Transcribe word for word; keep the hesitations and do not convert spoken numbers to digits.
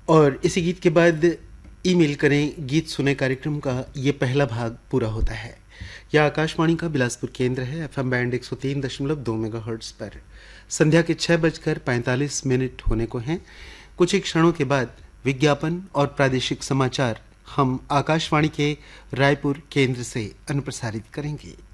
और इसी गीत के बाद ईमेल करें। गीत सुने कार्यक्रम का ये पहला भाग पूरा होता है। यह आकाशवाणी का बिलासपुर केंद्र है। एफएम बैंड एक सौ तीन दशमलव दो मेगाहर्ट्ज पर संध्या के छह बजकर पैंतालीस मिनट होने को हैं। कुछ ही क्षणों के बाद विज्ञापन और प्रादेशिक समाचार हम आकाशवाणी के रायपुर केंद्र से अनुप्रसारित करेंगे।